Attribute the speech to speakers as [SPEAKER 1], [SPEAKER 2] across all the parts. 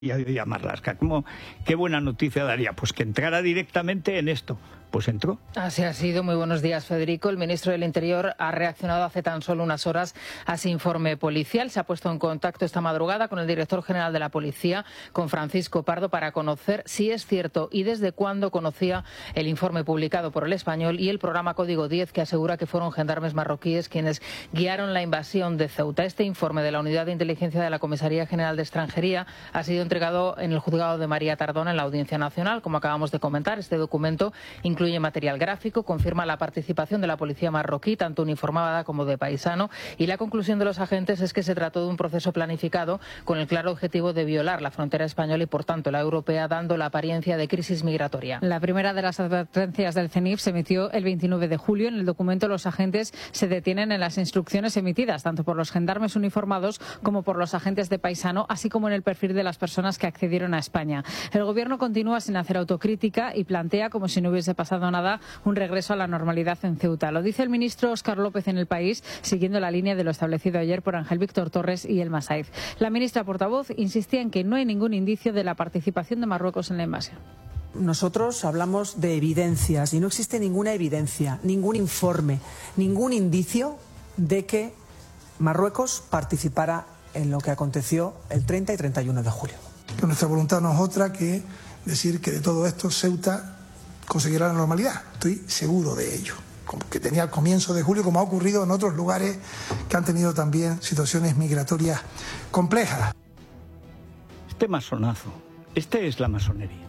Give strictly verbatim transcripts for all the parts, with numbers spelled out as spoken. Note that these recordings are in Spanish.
[SPEAKER 1] y a Marlaska. ¿Cómo, ¿Qué buena noticia daría? Pues que entrara directamente en esto. Pues entró.
[SPEAKER 2] Así ha sido. Muy buenos días, Federico. El ministro del Interior ha reaccionado hace tan solo unas horas a ese informe policial. Se ha puesto en contacto esta madrugada con el director general de la Policía, con Francisco Pardo, para conocer si es cierto y desde cuándo conocía el informe publicado por El Español y el programa Código diez, que asegura que fueron gendarmes marroquíes quienes guiaron la invasión de Ceuta. Este informe de la Unidad de Inteligencia de la Comisaría General de Extranjería ha sido entregado en el juzgado de María Tardona en la Audiencia Nacional. Como acabamos de comentar, este documento incluye Incluye material gráfico, confirma la participación de la policía marroquí, tanto uniformada como de paisano, y la conclusión de los agentes es que se trató de un proceso planificado con el claro objetivo de violar la frontera española y, por tanto, la europea, dando la apariencia de crisis migratoria.
[SPEAKER 3] La primera de las advertencias del CENIF se emitió el veintinueve de julio. En el documento, los agentes se detienen en las instrucciones emitidas tanto por los gendarmes uniformados como por los agentes de paisano, así como en el perfil de las personas que accedieron a España. El Gobierno continúa sin hacer autocrítica y plantea, como si no hubiese pasado nada, un regreso a la normalidad en Ceuta. Lo dice el ministro Óscar López en El País, siguiendo la línea de lo establecido ayer por Ángel Víctor Torres y Elma Saiz. La ministra portavoz insistía en que no hay ningún indicio de la participación de Marruecos en la invasión.
[SPEAKER 4] Nosotros hablamos de evidencias y no existe ninguna evidencia, ningún informe, ningún indicio de que Marruecos participara en lo que aconteció el treinta y treinta y uno de julio.
[SPEAKER 5] Que nuestra voluntad no es otra que decir que de todo esto Ceuta conseguirá la normalidad. Estoy seguro de ello. Como que tenía al comienzo de julio, como ha ocurrido en otros lugares que han tenido también situaciones migratorias complejas.
[SPEAKER 1] Este masonazo, este es la masonería.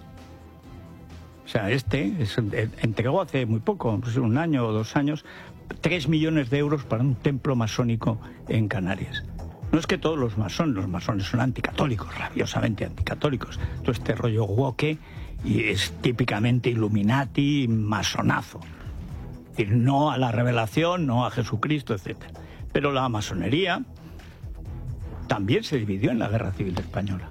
[SPEAKER 1] O sea, este es, entregó hace muy poco, pues un año o dos años, tres millones de euros para un templo masónico en Canarias. No es que todos los masones, los masones son anticatólicos, rabiosamente anticatólicos. Todo este rollo woke y es típicamente Illuminati, masonazo. Es decir, no a la revelación, no a Jesucristo, etcétera. Pero la masonería también se dividió en la Guerra Civil Española.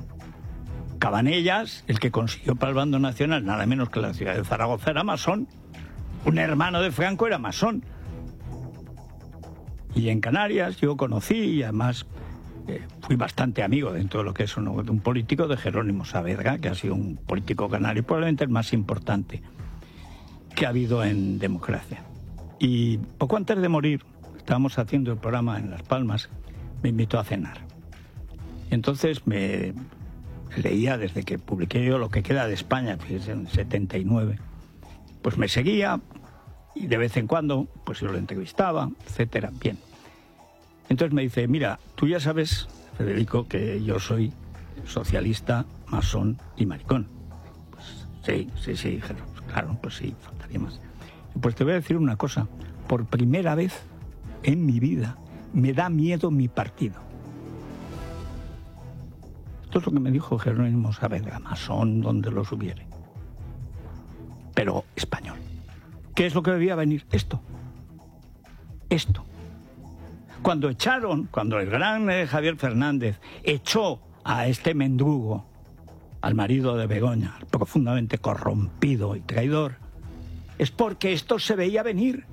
[SPEAKER 1] Cabanellas, el que consiguió para el bando nacional nada menos que la ciudad de Zaragoza, era masón. Un hermano de Franco era masón. Y en Canarias yo conocí, y además eh, fui bastante amigo dentro de lo que es un, un político, de Jerónimo Saavedra, que ha sido un político canario, probablemente el más importante que ha habido en democracia. Y poco antes de morir, estábamos haciendo el programa en Las Palmas, me invitó a cenar. Y entonces me leía desde que publiqué yo Lo que queda de España, fíjese, en setenta y nueve, pues me seguía. Y de vez en cuando, pues yo lo entrevistaba, etcétera. Bien. Entonces me dice, mira, tú ya sabes, Federico, que yo soy socialista, masón y maricón. Pues sí, sí, sí, claro, pues sí, faltaría más. Pues te voy a decir una cosa. Por primera vez en mi vida me da miedo mi partido. Esto es lo que me dijo Jerónimo Saavedra, masón donde los hubiere. Pero español. ¿Qué es lo que debía venir? Esto. Esto. Cuando echaron, cuando el gran eh, Javier Fernández echó a este mendrugo, al marido de Begoña, profundamente corrompido y traidor, es porque esto se veía venir.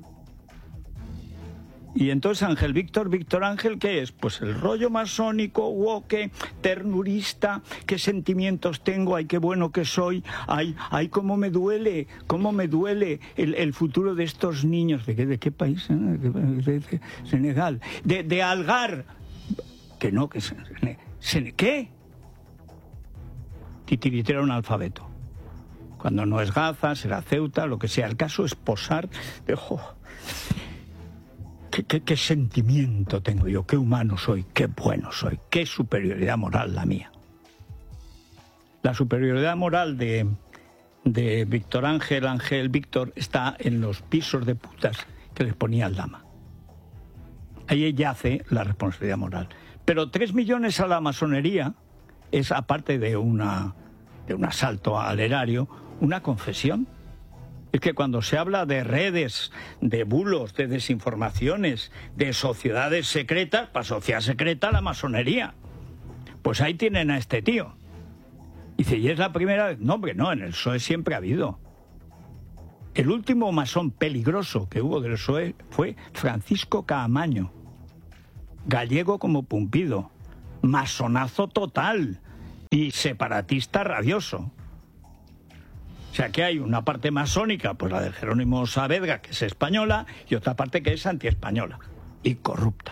[SPEAKER 1] Y entonces Ángel Víctor, Víctor Ángel, ¿qué es? Pues el rollo masónico, woke, ternurista, qué sentimientos tengo, ay, qué bueno que soy, ay, ay, cómo me duele, cómo me duele el, el futuro de estos niños. ¿De qué, de qué país? ¿Eh? ¿De, de, de Senegal. De, de Algar. Que no, que... Sene, ¿Qué? Titiritero un alfabeto. Cuando no es Gaza, será Ceuta, lo que sea. El caso es posar de... Oh, ¿Qué, qué, qué sentimiento tengo yo? ¿Qué humano soy? ¿Qué bueno soy? ¿Qué superioridad moral la mía? La superioridad moral de, de Víctor Ángel, Ángel Víctor, está en los pisos de putas que les ponía el Lama. Ahí yace la responsabilidad moral. Pero tres millones a la masonería es, aparte de, una, de un asalto al erario, una confesión. Es que cuando se habla de redes, de bulos, de desinformaciones, de sociedades secretas, para sociedad secreta la masonería. Pues ahí tienen a este tío. Y dice, ¿y es la primera vez? No, hombre, no, en el P S O E siempre ha habido. El último masón peligroso que hubo del P S O E fue Francisco Caamaño, gallego como Pumpido, masonazo total, y separatista rabioso. O sea que hay una parte masónica, pues la de Jerónimo Saavedra, que es española, y otra parte que es antiespañola y corrupta.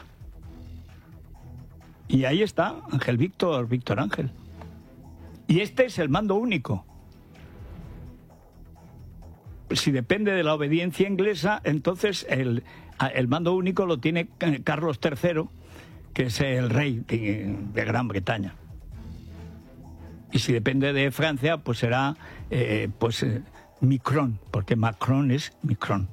[SPEAKER 1] Y ahí está Ángel Víctor, Víctor Ángel. Y este es el mando único. Si depende de la obediencia inglesa, entonces el, el mando único lo tiene Carlos tercero, que es el rey de, de Gran Bretaña. Y si depende de Francia, pues será eh, pues eh, Macron, porque Macron es Macron.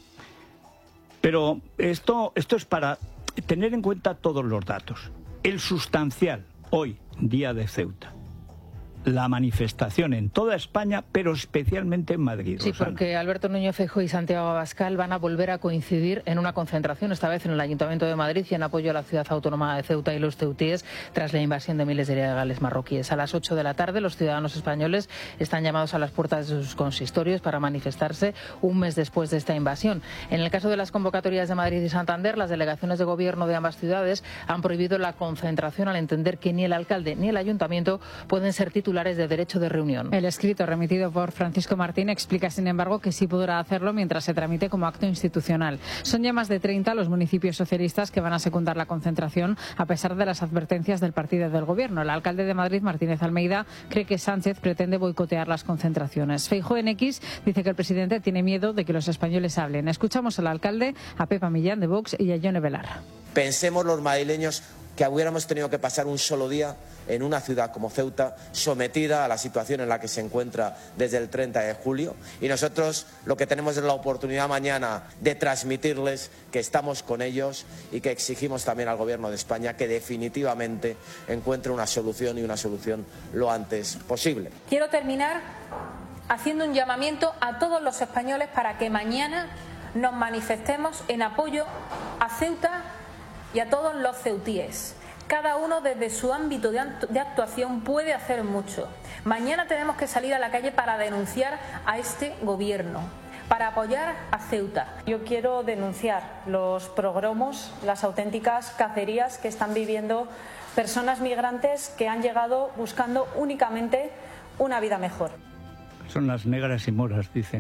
[SPEAKER 1] Pero esto, esto es para tener en cuenta todos los datos. El sustancial, hoy, día de Ceuta. La manifestación en toda España, pero especialmente en Madrid.
[SPEAKER 2] Sí,
[SPEAKER 1] Rosana.
[SPEAKER 2] Porque Alberto Núñez Feijóo y Santiago Abascal van a volver a coincidir en una concentración, esta vez en el Ayuntamiento de Madrid y en apoyo a la ciudad autónoma de Ceuta y los ceutíes tras la invasión de miles de ilegales marroquíes. A las ocho de la tarde los ciudadanos españoles están llamados a las puertas de sus consistorios para manifestarse un mes después de esta invasión. En el caso de las convocatorias de Madrid y Santander, las delegaciones de gobierno de ambas ciudades han prohibido la concentración al entender que ni el alcalde ni el ayuntamiento pueden ser titulares de derecho de reunión.
[SPEAKER 3] El escrito remitido por Francisco Martín explica, sin embargo, que sí podrá hacerlo mientras se tramite como acto institucional. Son ya más de treinta los municipios socialistas que van a secundar la concentración, a pesar de las advertencias del partido del gobierno. El alcalde de Madrid, Martínez Almeida, cree que Sánchez pretende boicotear las concentraciones. Feijóo en X dice que el presidente tiene miedo de que los españoles hablen. Escuchamos al alcalde, a Pepa Millán de Vox y a Yone Belarra.
[SPEAKER 6] Pensemos los madrileños que hubiéramos tenido que pasar un solo día en una ciudad como Ceuta, sometida a la situación en la que se encuentra desde el treinta de julio. Y nosotros lo que tenemos es la oportunidad mañana de transmitirles que estamos con ellos y que exigimos también al Gobierno de España que definitivamente encuentre una solución y una solución lo antes posible.
[SPEAKER 7] Quiero terminar haciendo un llamamiento a todos los españoles para que mañana nos manifestemos en apoyo a Ceuta y a todos los ceutíes. Cada uno desde su ámbito de actuación puede hacer mucho. Mañana tenemos que salir a la calle para denunciar a este gobierno, para apoyar a Ceuta.
[SPEAKER 8] Yo quiero denunciar los pogromos, las auténticas cacerías que están viviendo personas migrantes que han llegado buscando únicamente una vida mejor.
[SPEAKER 1] Son las negras y moras, dicen.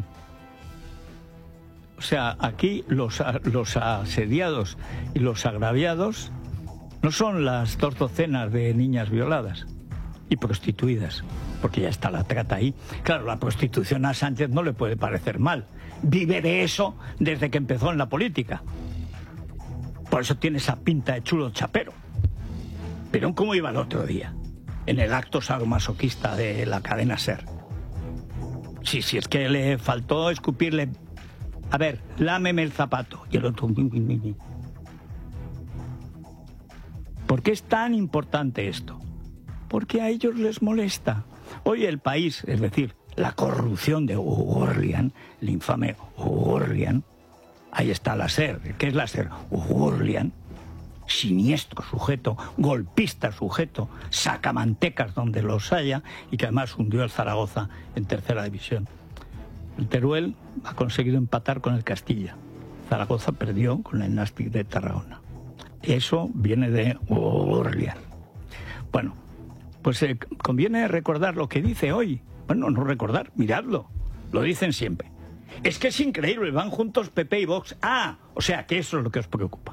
[SPEAKER 1] O sea, aquí los, los asediados y los agraviados no son las dos docenas de niñas violadas y prostituidas, porque ya está la trata ahí. Claro, la prostitución a Sánchez no le puede parecer mal. Vive de eso desde que empezó en la política. Por eso tiene esa pinta de chulo chapero. Pero ¿cómo iba el otro día? En el acto sadomasoquista de la cadena SER. Sí, sí, es que le faltó escupirle... A ver, lámeme el zapato. Y el otro... ¿Por qué es tan importante esto? Porque a ellos les molesta. Hoy el país, es decir, la corrupción de O'Gorlian, el infame O'Gorlian, ahí está la SER. ¿Qué es la SER? O'Gorlian, siniestro sujeto, golpista sujeto, sacamantecas donde los haya, y que además hundió el Zaragoza en tercera división. El Teruel ha conseguido empatar con el Castilla. Zaragoza perdió con el Nàstic de Tarragona. Eso viene de O'Gorlian. Bueno, pues eh, conviene recordar lo que dice hoy. Bueno, no recordar, miradlo. Lo dicen siempre. Es que es increíble, van juntos P P y Vox. Ah, o sea que eso es lo que os preocupa.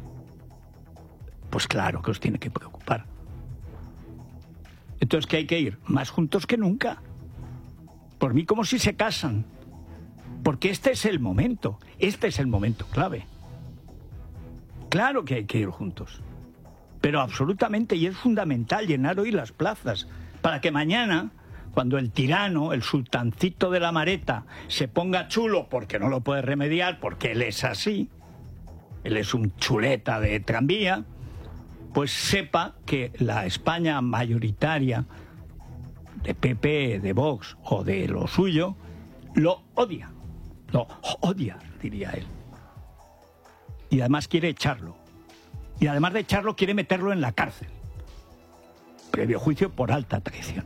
[SPEAKER 1] Pues claro que os tiene que preocupar. Entonces, ¿qué hay que ir? Más juntos que nunca. Por mí, como si se casan. Porque este es el momento. Este es el momento clave. Claro que hay que ir juntos. Pero absolutamente, y es fundamental llenar hoy las plazas, para que mañana, cuando el tirano, el sultancito de la Mareta, se ponga chulo porque no lo puede remediar, porque él es así, él es un chuleta de tranvía, pues sepa que la España mayoritaria de P P, de Vox o de lo suyo, lo odia. Lo odia, diría él. Y además quiere echarlo. Y además de echarlo, quiere meterlo en la cárcel. Previo juicio por alta traición.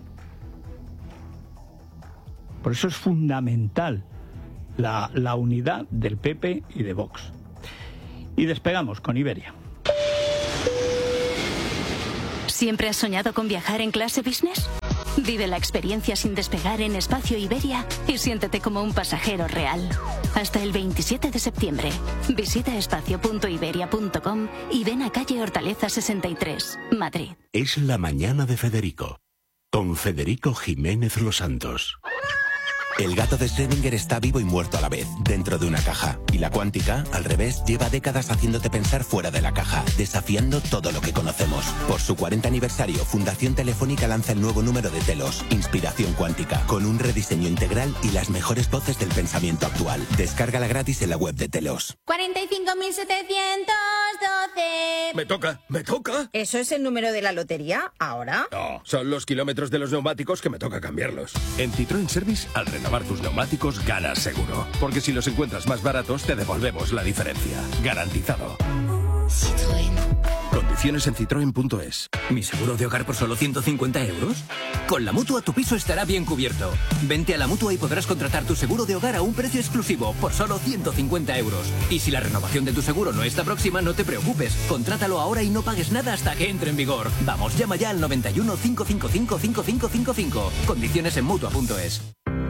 [SPEAKER 1] Por eso es fundamental la, la unidad del P P y de Vox. Y despegamos con Iberia.
[SPEAKER 9] ¿Siempre has soñado con viajar en clase business? Vive la experiencia sin despegar en Espacio Iberia y siéntete como un pasajero real. Hasta el veintisiete de septiembre. Visita espacio punto iberia punto com y ven a calle Hortaleza sesenta y tres, Madrid.
[SPEAKER 10] Es la mañana de Federico, con Federico Jiménez Los Santos. El gato de Schrödinger está vivo y muerto a la vez, dentro de una caja. Y la cuántica, al revés, lleva décadas haciéndote pensar fuera de la caja, desafiando todo lo que conocemos. Por su cuarenta aniversario, Fundación Telefónica lanza el nuevo número de Telos, Inspiración Cuántica, con un rediseño integral y las mejores voces del pensamiento actual. Descárgala gratis en la web de Telos.
[SPEAKER 11] cuarenta y cinco mil setecientos doce.
[SPEAKER 12] Me toca, me toca.
[SPEAKER 11] ¿Eso es el número de la lotería ahora?
[SPEAKER 12] No, son los kilómetros de los neumáticos que me toca cambiarlos.
[SPEAKER 13] En Citroën Service, al renovar tus neumáticos, ganas seguro. Porque si los encuentras más baratos, te devolvemos la diferencia. Garantizado.
[SPEAKER 14] Citroën.
[SPEAKER 13] Condiciones en citroen punto es.
[SPEAKER 15] ¿Mi seguro de hogar por solo ciento cincuenta euros? Con la Mutua tu piso estará bien cubierto. Vente a la Mutua y podrás contratar tu seguro de hogar a un precio exclusivo por solo ciento cincuenta euros. Y si la renovación de tu seguro no está próxima, no te preocupes. Contrátalo ahora y no pagues nada hasta que entre en vigor. Vamos, llama ya al noventa y uno, cinco cinco cinco, cinco cinco cinco cinco. Condiciones en mutua punto es.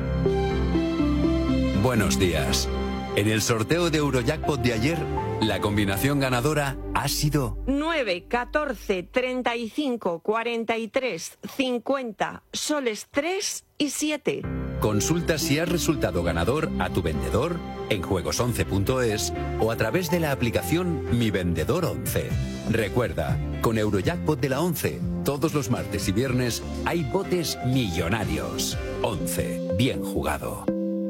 [SPEAKER 16] Buenos días. En el sorteo de Eurojackpot de ayer, la combinación ganadora ha sido
[SPEAKER 17] nueve, catorce, treinta y cinco, cuarenta y tres, cincuenta, soles tres y siete.
[SPEAKER 16] Consulta si has resultado ganador a tu vendedor en juegos once punto es o a través de la aplicación Mi Vendedor once. Recuerda, con Eurojackpot de la once, todos los martes y viernes hay botes millonarios. once. Bien jugado.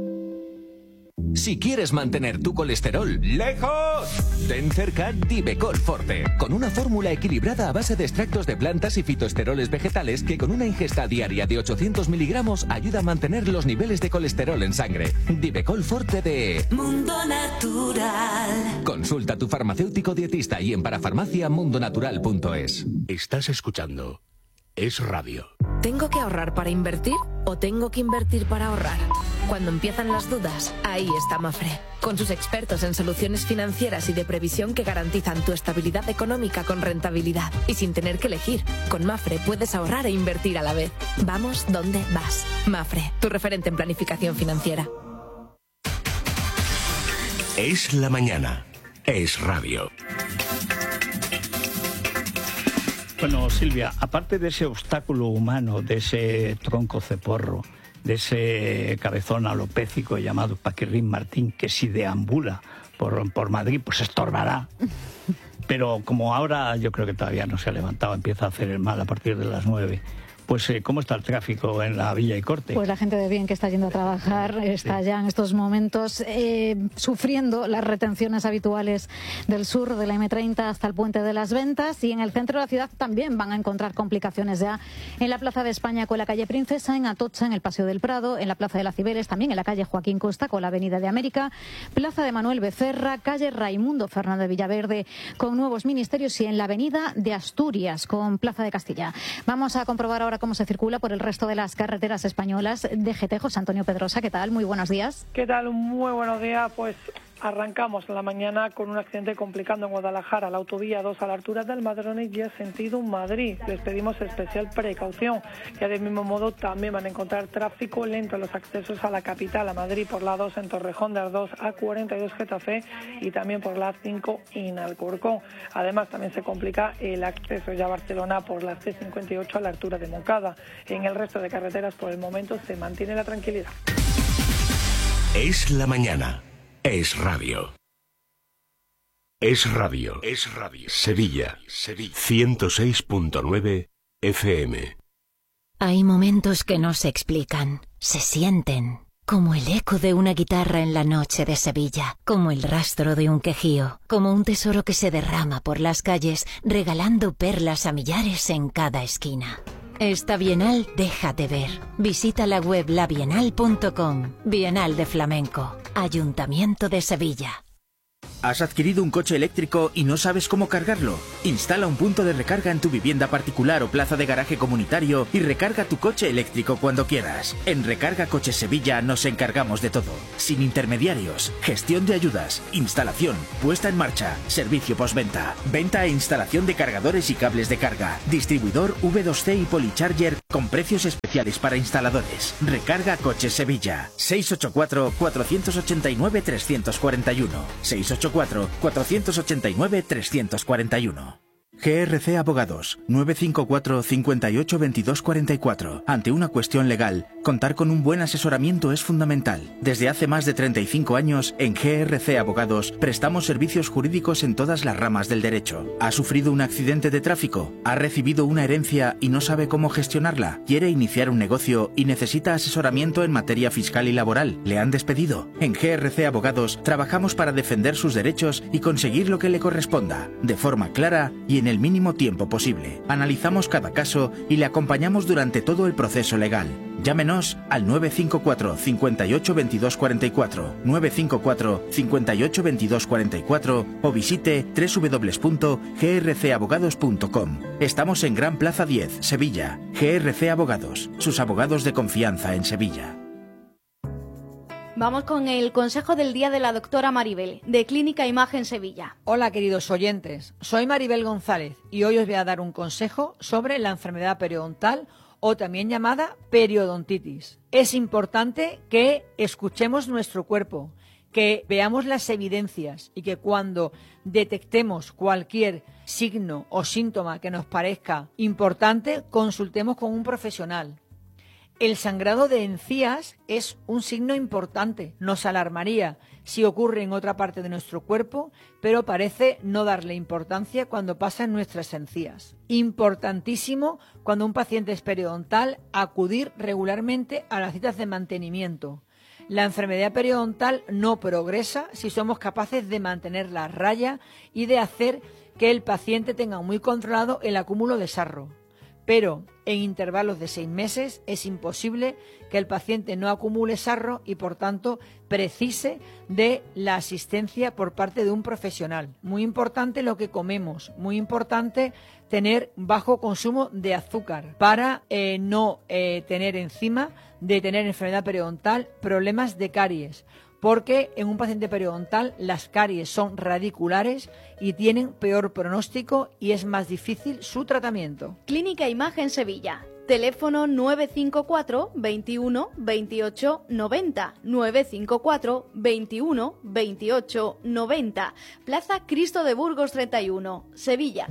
[SPEAKER 18] Si quieres mantener tu colesterol lejos, ten cerca Divecol Forte, con una fórmula equilibrada a base de extractos de plantas y fitoesteroles vegetales que con una ingesta diaria de ochocientos miligramos ayuda a mantener los niveles de colesterol en sangre. Divecol Forte de
[SPEAKER 19] Mundo Natural.
[SPEAKER 18] Consulta a tu farmacéutico dietista y en parafarmacia mundonatural punto es.
[SPEAKER 10] Estás escuchando Es Radio.
[SPEAKER 20] ¿Tengo que ahorrar para invertir o tengo que invertir para ahorrar? Cuando empiezan las dudas, ahí está Mafre, con sus expertos en soluciones financieras y de previsión que garantizan tu estabilidad económica con rentabilidad y sin tener que elegir. Con Mafre puedes ahorrar e invertir a la vez. Vamos donde vas. Mafre, tu referente en planificación financiera.
[SPEAKER 10] Es la mañana. Es Radio.
[SPEAKER 1] Bueno, Silvia, aparte de ese obstáculo humano, de ese tronco ceporro, de ese cabezón alopécico llamado Paquirrín Martín, que si deambula por, por Madrid, pues estorbará. Pero como ahora yo creo que todavía no se ha levantado, empieza a hacer el mal a partir de las nueve. Pues, eh, ¿cómo está el tráfico en la Villa y Corte?
[SPEAKER 3] Pues la gente de bien que está yendo a trabajar está sí. ya en estos momentos eh, sufriendo las retenciones habituales del sur de la eme treinta hasta el Puente de las Ventas, y en el centro de la ciudad también van a encontrar complicaciones ya en la Plaza de España con la calle Princesa, en Atocha, en el Paseo del Prado, en la Plaza de las Cibeles, también en la calle Joaquín Costa con la Avenida de América, Plaza de Manuel Becerra, calle Raimundo Fernández Villaverde con nuevos ministerios y en la Avenida de Asturias con Plaza de Castilla. Vamos a comprobar ahora cómo se circula por el resto de las carreteras españolas. D G T, José Antonio Pedrosa, ¿qué tal? Muy buenos días.
[SPEAKER 21] ¿Qué tal? Muy buenos días. Pues arrancamos la mañana con un accidente complicando en Guadalajara, la autovía dos a la altura del Madrones y sentido Madrid. Les pedimos especial precaución. Y del mismo modo también van a encontrar tráfico lento en los accesos a la capital, a Madrid, por la dos en Torrejón de Ardoz, A cuarenta y dos Getafe y también por la A cinco en Alcorcón. Además también se complica el acceso ya a Barcelona por la ce cincuenta y ocho a la altura de Moncada. En el resto de carreteras por el momento se mantiene la tranquilidad.
[SPEAKER 10] Es la mañana. Es Radio. Es Radio. Es Radio. Sevilla. Sevilla. ciento seis punto nueve F M.
[SPEAKER 22] Hay momentos que no se explican, se sienten. Como el eco de una guitarra en la noche de Sevilla, como el rastro de un quejío, como un tesoro que se derrama por las calles, regalando perlas a millares en cada esquina. Esta Bienal déjate ver. Visita la web la bienal punto com. Bienal de Flamenco. Ayuntamiento de Sevilla.
[SPEAKER 4] ¿Has adquirido un coche eléctrico y no sabes cómo cargarlo? Instala un punto de recarga en tu vivienda particular o plaza de garaje comunitario y recarga tu coche eléctrico cuando quieras. En Recarga Coches Sevilla nos encargamos de todo. Sin intermediarios, gestión de ayudas, instalación, puesta en marcha, servicio postventa, venta e instalación de cargadores y cables de carga, distribuidor V dos C y Polycharger con precios especiales para instaladores. Recarga Coches Sevilla. seis ocho cuatro, cuatro ocho nueve, tres cuatro uno. seis ocho cuatro, cuatro ocho nueve, tres cuatro uno. G R C Abogados, nueve cinco cuatro, cinco ocho, veintidós cuarenta y cuatro. Ante una cuestión legal, contar con un buen asesoramiento es fundamental. Desde hace más de treinta y cinco años, en G R C Abogados, prestamos servicios jurídicos en todas las ramas del derecho. ¿Ha sufrido un accidente de tráfico? ¿Ha recibido una herencia y no sabe cómo gestionarla? ¿Quiere iniciar un negocio y necesita asesoramiento en materia fiscal y laboral? ¿Le han despedido? En G R C Abogados, trabajamos para defender sus derechos y conseguir lo que le corresponda, de forma clara y en el mínimo tiempo posible. Analizamos cada caso y le acompañamos durante todo el proceso legal. Llámenos al nueve cinco cuatro, cinco ocho, veintidós cuarenta y cuatro, nueve cinco cuatro, cinco ocho, veintidós cuarenta y cuatro o visite doble u doble u doble u punto g r c abogados punto com. Estamos en Gran Plaza diez, Sevilla. G R C Abogados, sus abogados de confianza en Sevilla.
[SPEAKER 14] Vamos con el consejo del día de la doctora Maribel, de Clínica Imagen Sevilla.
[SPEAKER 23] Hola, queridos oyentes. Soy Maribel González y hoy os voy a dar un consejo sobre la enfermedad periodontal o también llamada periodontitis. Es importante que escuchemos nuestro cuerpo, que veamos las evidencias y que cuando detectemos cualquier signo o síntoma que nos parezca importante, consultemos con un profesional. El sangrado de encías es un signo importante, nos alarmaría si ocurre en otra parte de nuestro cuerpo, pero parece no darle importancia cuando pasa en nuestras encías. Importantísimo cuando un paciente es periodontal acudir regularmente a las citas de mantenimiento. La enfermedad periodontal no progresa si somos capaces de mantener la raya y de hacer que el paciente tenga muy controlado el acúmulo de sarro. Pero en intervalos de seis meses es imposible que el paciente no acumule sarro y, por tanto, precise de la asistencia por parte de un profesional. Muy importante lo que comemos, muy importante tener bajo consumo de azúcar para eh, no eh, tener encima de tener enfermedad periodontal problemas de caries. Porque en un paciente periodontal las caries son radiculares y tienen peor pronóstico y es más difícil su tratamiento.
[SPEAKER 14] Clínica Imagen Sevilla. Teléfono nueve cinco cuatro, veintiuno, veintiocho, noventa, nueve cinco cuatro, veintiuno, veintiocho, noventa. Plaza Cristo de Burgos treinta y uno, Sevilla.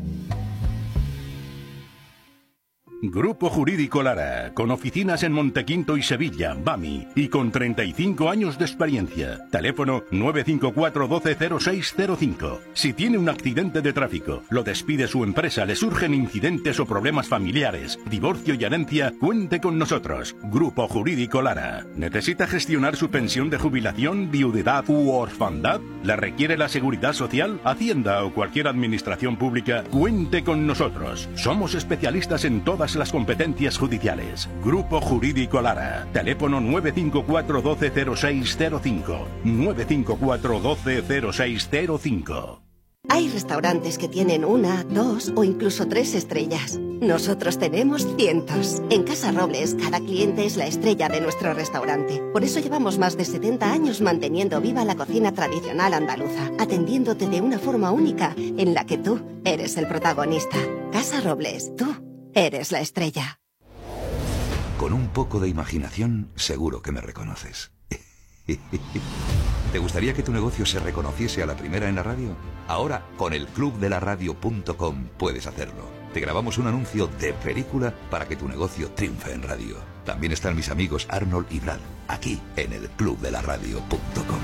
[SPEAKER 13] Grupo Jurídico Lara, con oficinas en Montequinto y Sevilla, BAMI, y con treinta y cinco años de experiencia. Teléfono nueve cinco cuatro, doce, cero seis cero cinco. Si tiene un accidente de tráfico, lo despide su empresa, le surgen incidentes o problemas familiares, divorcio y herencia, cuente con nosotros. Grupo Jurídico Lara. ¿Necesita gestionar su pensión de jubilación, viudedad u orfandad? ¿Le requiere la Seguridad Social, Hacienda o cualquier administración pública? Cuente con nosotros. Somos especialistas en todas las competencias judiciales. Grupo Jurídico Lara. Teléfono nueve cinco cuatro, doce, cero seis cero cinco. nueve cinco cuatro, doce, cero seis cero cinco.
[SPEAKER 24] Hay restaurantes que tienen una, dos o incluso tres estrellas. Nosotros tenemos cientos. En Casa Robles, cada cliente es la estrella de nuestro restaurante. Por eso llevamos más de setenta años manteniendo viva la cocina tradicional andaluza, atendiéndote de una forma única en la que tú eres el protagonista. Casa Robles, tú eres la estrella.
[SPEAKER 25] Con un poco de imaginación, seguro que me reconoces. ¿Te gustaría que tu negocio se reconociese a la primera en la radio? Ahora, con el club de la radio punto com puedes hacerlo. Te grabamos un anuncio de película para que tu negocio triunfe en radio. También están mis amigos Arnold y Brad, aquí en el club de la radio punto com.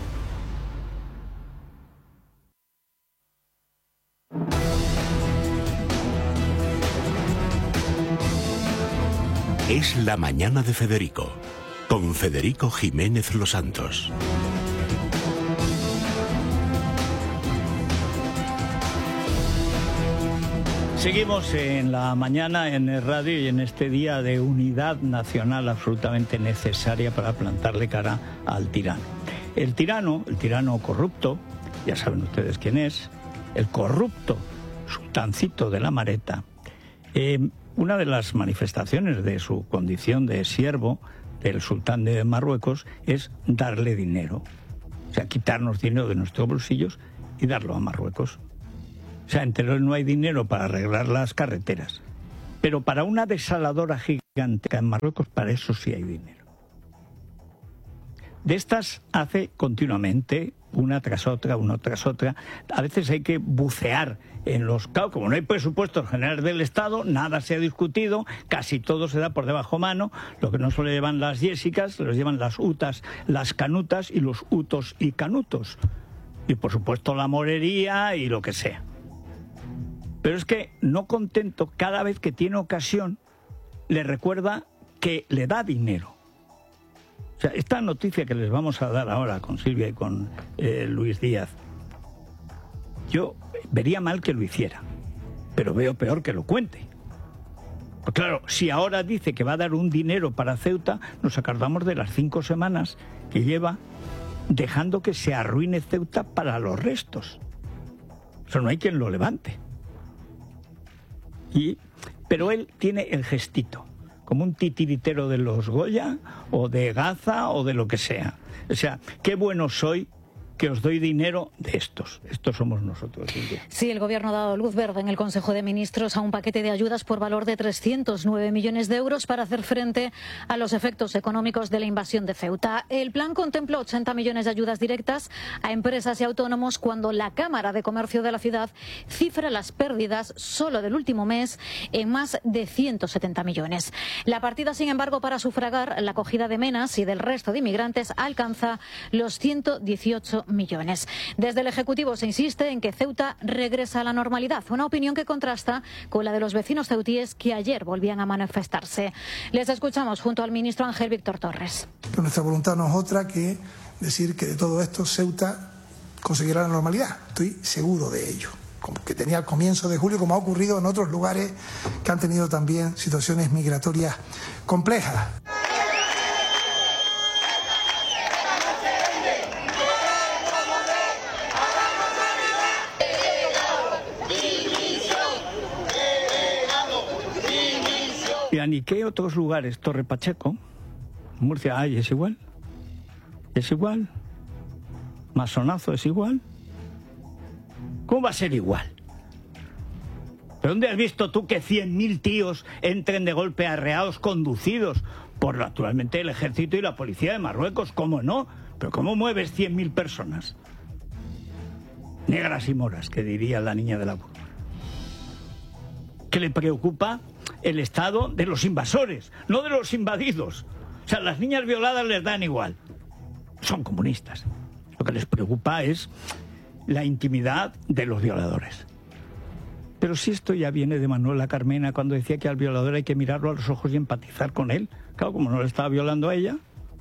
[SPEAKER 10] Es la mañana de Federico, con Federico Jiménez Los Santos.
[SPEAKER 1] Seguimos en la mañana en el radio y en este día de unidad nacional absolutamente necesaria para plantarle cara al tirano. El tirano, el tirano corrupto, ya saben ustedes quién es, el corrupto sultancito de la Mareta, eh, una de las manifestaciones de su condición de siervo del sultán de Marruecos es darle dinero. O sea, quitarnos dinero de nuestros bolsillos y darlo a Marruecos. O sea, en Teruel no hay dinero para arreglar las carreteras. Pero para una desaladora gigantesca en Marruecos, para eso sí hay dinero. De estas hace continuamente, una tras otra, una tras otra. A veces hay que bucear en los... Claro, como no hay presupuestos generales del Estado, nada se ha discutido, casi todo se da por debajo mano. Lo que no solo llevan las Jessicas, los llevan las Utas, las Canutas y los Utos y Canutos. Y por supuesto la morería y lo que sea. Pero es que, no contento, cada vez que tiene ocasión, le recuerda que le da dinero. O sea, esta noticia que les vamos a dar ahora con Silvia y con eh, Luis Díaz, yo vería mal que lo hiciera, pero veo peor que lo cuente. Pues claro, si ahora dice que va a dar un dinero para Ceuta, nos acordamos de las cinco semanas que lleva dejando que se arruine Ceuta para los restos. Eso no hay quien lo levante. Y, pero él tiene el gestito, como un titiritero de los Goya, o de Gaza, o de lo que sea. O sea, qué bueno soy que os doy dinero de estos. Estos somos nosotros, Silvia.
[SPEAKER 2] Sí, el Gobierno ha dado luz verde en el Consejo de Ministros a un paquete de ayudas por valor de trescientos nueve millones de euros para hacer frente a los efectos económicos de la invasión de Ceuta. El plan contempla ochenta millones de ayudas directas a empresas y autónomos, cuando la Cámara de Comercio de la ciudad cifra las pérdidas solo del último mes en más de ciento setenta millones. La partida, sin embargo, para sufragar la acogida de menas y del resto de inmigrantes alcanza los ciento dieciocho millones. Desde el Ejecutivo se insiste en que Ceuta regresa a la normalidad, una opinión que contrasta con la de los vecinos ceutíes que ayer volvían a manifestarse. Les escuchamos junto al ministro Ángel Víctor Torres.
[SPEAKER 5] Pero nuestra voluntad no es otra que decir que de todo esto Ceuta conseguirá la normalidad. Estoy seguro de ello. Como que tenía al comienzo de julio, como ha ocurrido en otros lugares que han tenido también situaciones migratorias complejas.
[SPEAKER 1] ¿Y qué otros lugares? Torre Pacheco, Murcia, ay, es igual. Es igual. Masonazo es igual. ¿Cómo va a ser igual? ¿Pero dónde has visto tú que cien mil tíos entren de golpe arreados, conducidos por, naturalmente, el ejército y la policía de Marruecos? ¿Cómo no? ¿Pero cómo mueves cien mil personas? Negras y moras, que diría la niña de la burra. ¿Qué le preocupa? El estado de los invasores, no de los invadidos. O sea, las niñas violadas les dan igual. Son comunistas. Lo que les preocupa es la intimidad de los violadores. Pero si esto ya viene de Manuela Carmena, cuando decía que al violador hay que mirarlo a los ojos y empatizar con él. Claro, como no le estaba violando a ella.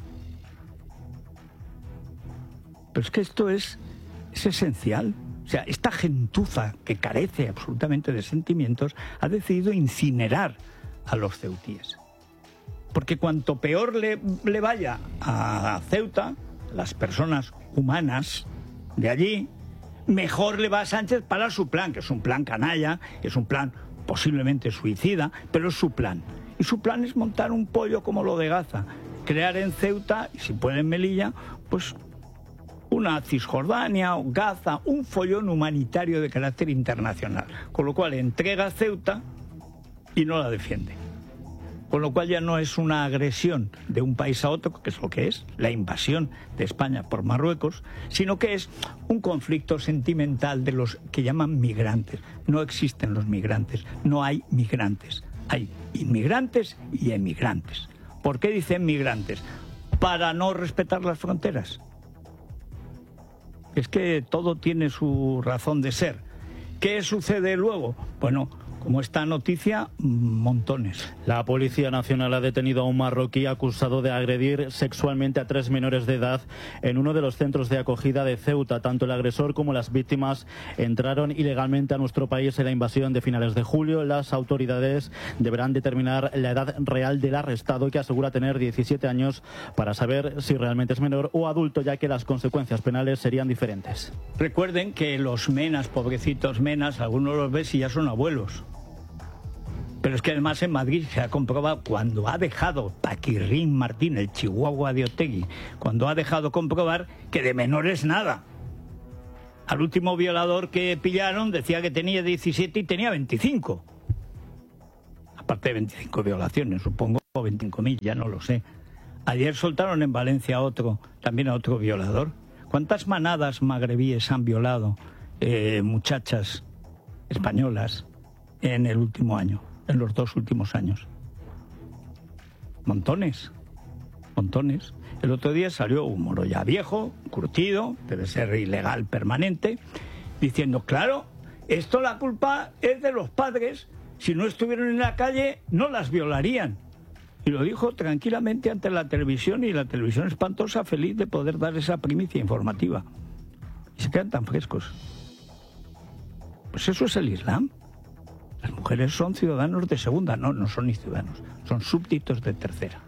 [SPEAKER 1] Pero es que esto es, es esencial. O sea, esta gentuza que carece absolutamente de sentimientos ha decidido incinerar a los ceutíes. Porque cuanto peor le, le vaya a Ceuta, las personas humanas de allí, mejor le va a Sánchez para su plan, que es un plan canalla, es un plan posiblemente suicida, pero es su plan. Y su plan es montar un pollo como lo de Gaza, crear en Ceuta, y si puede en Melilla, pues una Cisjordania o Gaza, un follón humanitario de carácter internacional. Con lo cual entrega Ceuta y no la defiende. Con lo cual ya no es una agresión de un país a otro, que es lo que es, la invasión de España por Marruecos, sino que es un conflicto sentimental de los que llaman migrantes. No existen los migrantes, no hay migrantes. Hay inmigrantes y emigrantes. ¿Por qué dicen migrantes? Para no respetar las fronteras. Es que todo tiene su razón de ser. ¿Qué sucede luego? Bueno, como esta noticia, montones.
[SPEAKER 6] La Policía Nacional ha detenido a un marroquí acusado de agredir sexualmente a tres menores de edad en uno de los centros de acogida de Ceuta. Tanto el agresor como las víctimas entraron ilegalmente a nuestro país en la invasión de finales de julio. Las autoridades deberán determinar la edad real del arrestado, que asegura tener diecisiete años, para saber si realmente es menor o adulto, ya que las consecuencias penales serían diferentes.
[SPEAKER 1] Recuerden que los menas, pobrecitos menas, algunos los ves y ya son abuelos. Pero es que además en Madrid se ha comprobado, cuando ha dejado Paquirrín Martín, el chihuahua de Otegi, cuando ha dejado comprobar que de menores nada. Al último violador que pillaron decía que tenía diecisiete y tenía veinticinco. Aparte de veinticinco violaciones, supongo, o veinticinco mil, ya no lo sé. Ayer soltaron en Valencia a otro, también a otro violador. ¿Cuántas manadas magrebíes han violado eh, muchachas españolas en el último año? En los dos últimos años. Montones, montones. El otro día salió un moro ya viejo, curtido, debe ser ilegal permanente, diciendo, claro, esto la culpa es de los padres, si no estuvieron en la calle no las violarían. Y lo dijo tranquilamente ante la televisión, y la televisión espantosa, feliz de poder dar esa primicia informativa. Y se quedan tan frescos. Pues eso es el Islam. Las mujeres son ciudadanos de segunda. No, no son ni ciudadanos, son súbditos de tercera.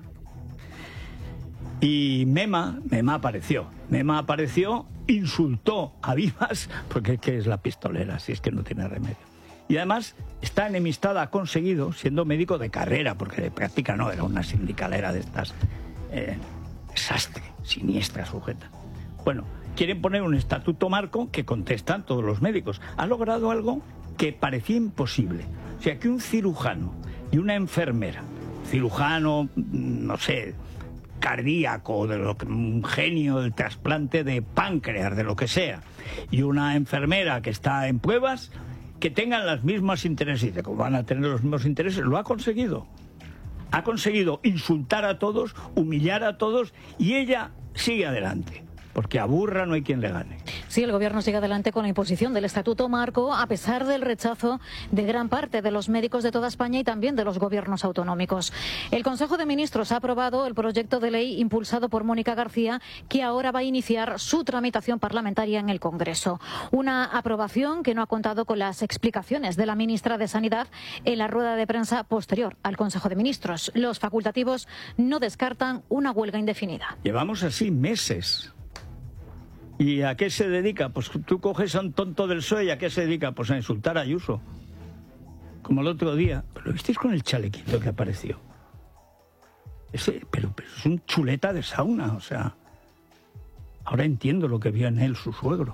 [SPEAKER 1] Y Mema, Mema apareció. Mema apareció, insultó a Vivas, porque es que es la pistolera, si es que no tiene remedio. Y además está enemistada, ha conseguido, siendo médico de carrera, porque de práctica no, era una sindicalera de estas, eh, desastre, siniestra sujeta. Bueno, quieren poner un estatuto marco que contestan todos los médicos. Ha logrado algo que parecía imposible. O sea, que un cirujano y una enfermera, cirujano, no sé, cardíaco, de lo que, un genio del trasplante de páncreas, de lo que sea, y una enfermera que está en pruebas, que tengan los mismos intereses. Y de cómo van a tener los mismos intereses, lo ha conseguido. Ha conseguido insultar a todos, humillar a todos, y ella sigue adelante. Porque a burra no hay quien le gane.
[SPEAKER 2] Sí, el Gobierno sigue adelante con la imposición del Estatuto Marco, a pesar del rechazo de gran parte de los médicos de toda España y también de los gobiernos autonómicos. El Consejo de Ministros ha aprobado el proyecto de ley impulsado por Mónica García, que ahora va a iniciar su tramitación parlamentaria en el Congreso. Una aprobación que no ha contado con las explicaciones de la ministra de Sanidad en la rueda de prensa posterior al Consejo de Ministros. Los facultativos no descartan una huelga indefinida.
[SPEAKER 1] Llevamos así meses. ¿Y a qué se dedica? Pues tú coges a un tonto del P S O E, ¿y a qué se dedica? Pues a insultar a Ayuso. Como el otro día. ¿Pero lo visteis con el chalequito que apareció? Ese, pero, pero es un chuleta de sauna, o sea... Ahora entiendo lo que vio en él su suegro.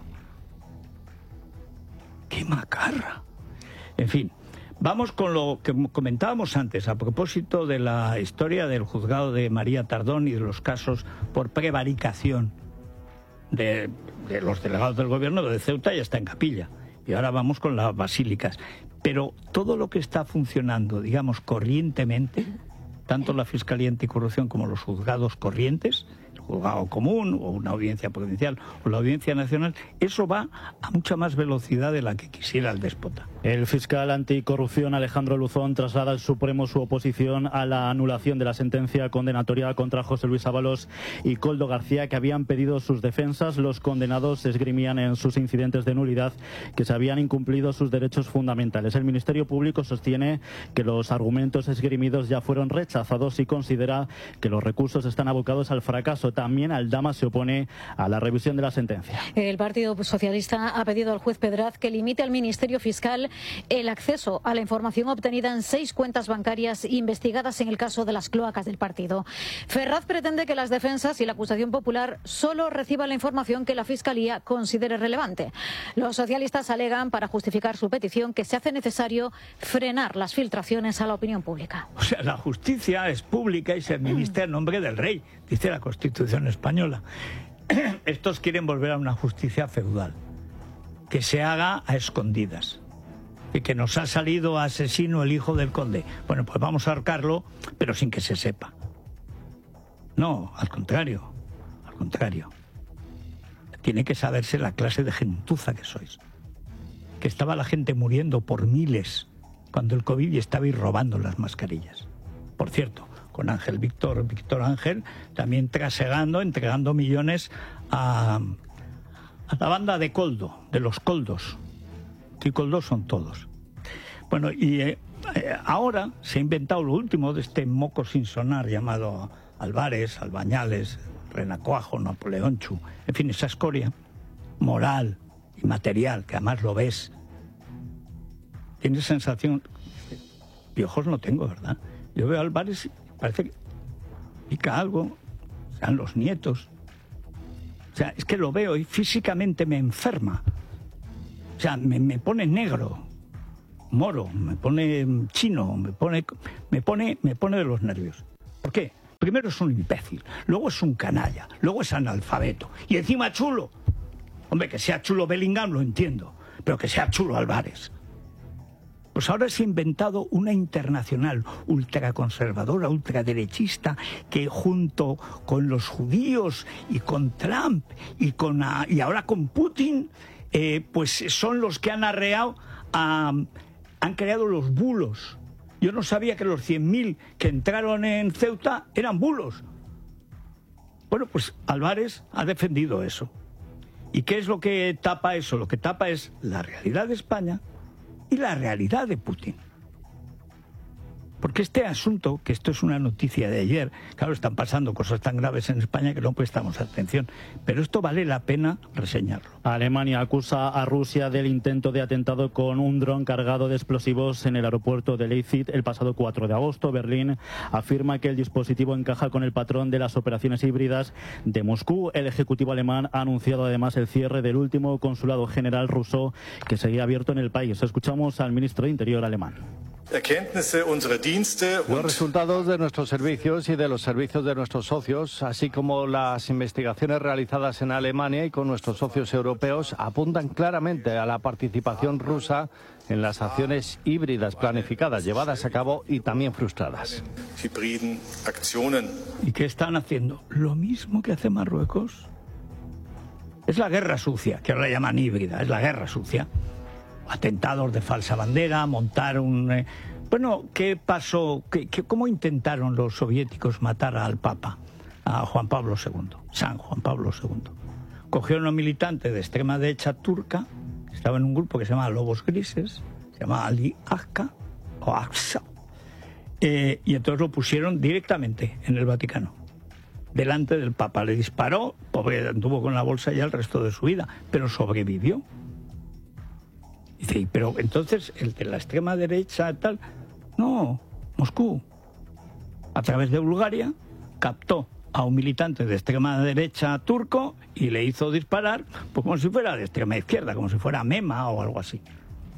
[SPEAKER 1] ¡Qué macarra! En fin, vamos con lo que comentábamos antes, a propósito de la historia del juzgado de María Tardón y de los casos por prevaricación De, de los delegados del gobierno de Ceuta. Ya está en capilla. Y ahora vamos con las basílicas. Pero todo lo que está funcionando, digamos, corrientemente, tanto la Fiscalía Anticorrupción como los juzgados corrientes, el juzgado común o una audiencia provincial o la audiencia nacional, eso va a mucha más velocidad de la que quisiera el déspota.
[SPEAKER 6] El fiscal anticorrupción Alejandro Luzón traslada al Supremo su oposición a la anulación de la sentencia condenatoria contra José Luis Ábalos y Koldo García, que habían pedido sus defensas. Los condenados esgrimían en sus incidentes de nulidad que se habían incumplido sus derechos fundamentales. El Ministerio Público sostiene que los argumentos esgrimidos ya fueron rechazados y considera que los recursos están abocados al fracaso. También Aldama se opone a la revisión de la sentencia.
[SPEAKER 2] El Partido Socialista ha pedido al juez Pedraz que limite al Ministerio Fiscal el acceso a la información obtenida en seis cuentas bancarias investigadas en el caso de las cloacas del partido. Ferraz pretende que las defensas y la acusación popular solo reciban la información que la Fiscalía considere relevante. Los socialistas alegan, para justificar su petición, que se hace necesario frenar las filtraciones a la opinión pública.
[SPEAKER 1] O sea, la justicia es pública y se administra en nombre del rey, dice la Constitución española. Estos quieren volver a una justicia feudal, que se haga a escondidas. Y que nos ha salido asesino el hijo del conde. Bueno, pues vamos a ahorcarlo, pero sin que se sepa. No, al contrario, al contrario. Tiene que saberse la clase de gentuza que sois. Que estaba la gente muriendo por miles cuando el COVID y estabais robando las mascarillas. Por cierto, con Ángel Víctor, Víctor Ángel, también trasegando, entregando millones a, a la banda de Coldo, de los Coldos. Y Coldos son todos. Bueno, y eh, eh, ahora se ha inventado lo último de este moco sin sonar llamado Álvarez, Albañales, Renacuajo, Napoleón Chu, en fin, esa escoria moral y material, que además lo ves. Tienes sensación... Piojos no tengo, ¿verdad? Yo veo a Álvarez y parece que pica algo, sean los nietos. O sea, es que lo veo y físicamente me enferma. O sea, me, me pone negro, moro, me pone chino, me pone, me pone, me pone de los nervios. ¿Por qué? Primero es un imbécil, luego es un canalla, luego es analfabeto y encima chulo. Hombre, que sea chulo Bellingham lo entiendo, pero que sea chulo Álvarez. Pues ahora se ha inventado una internacional ultraconservadora, ultraderechista, que junto con los judíos y con Trump y, con, y ahora con Putin, eh, pues son los que han arreado, a, han creado los bulos. Yo no sabía que los cien mil que entraron en Ceuta eran bulos. Bueno, pues Álvarez ha defendido eso. ¿Y qué es lo que tapa eso? Lo que tapa es la realidad de España y la realidad de Putin. Porque este asunto, que esto es una noticia de ayer, claro, están pasando cosas tan graves en España que no prestamos atención, pero esto vale la pena reseñarlo.
[SPEAKER 6] Alemania acusa a Rusia del intento de atentado con un dron cargado de explosivos en el aeropuerto de Leipzig el pasado cuatro de agosto. Berlín afirma que el dispositivo encaja con el patrón de las operaciones híbridas de Moscú. El Ejecutivo alemán ha anunciado además el cierre del último consulado general ruso que seguía abierto en el país. Escuchamos al ministro de Interior alemán.
[SPEAKER 7] Los resultados de nuestros servicios y de los servicios de nuestros socios, así como las investigaciones realizadas en Alemania y con nuestros socios europeos, apuntan claramente a la participación rusa en las acciones híbridas planificadas, llevadas a cabo y también frustradas.
[SPEAKER 1] ¿Y qué están haciendo? Lo mismo que hace Marruecos. Es la guerra sucia, que ahora la llaman híbrida, es la guerra sucia. Atentados de falsa bandera, montar un... Eh... Bueno, ¿qué pasó? ¿Qué, qué, ¿Cómo intentaron los soviéticos matar al Papa, a Juan Pablo segundo, San Juan Pablo segundo? Cogieron a un militante de extrema derecha turca, que estaba en un grupo que se llama Lobos Grises, se llama Ali Aksa, o Aksa, eh, y entonces lo pusieron directamente en el Vaticano, delante del Papa. Le disparó, pobre, anduvo con la bolsa ya el resto de su vida, pero sobrevivió. Dice, pero entonces el de la extrema derecha tal, no, Moscú, a través de Bulgaria, captó a un militante de extrema derecha turco y le hizo disparar, pues como si fuera de extrema izquierda, como si fuera Mema o algo así.